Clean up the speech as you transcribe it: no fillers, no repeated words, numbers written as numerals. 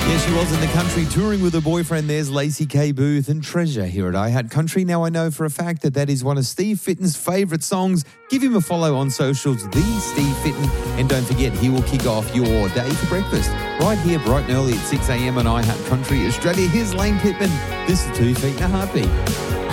Yeah, she was in the country touring with her boyfriend. There's Lacey K. Booth and Treasure here at iHeart Country. Now, I know for a fact that is one of Steve Fitton's favourite songs. Give him a follow on socials, The Steve Fitton. And don't forget, he will kick off your day for breakfast right here bright and early at 6 a.m. on iHeart Country Australia. Here's Lane Pittman. This is 2 Feet and a Heartbeat.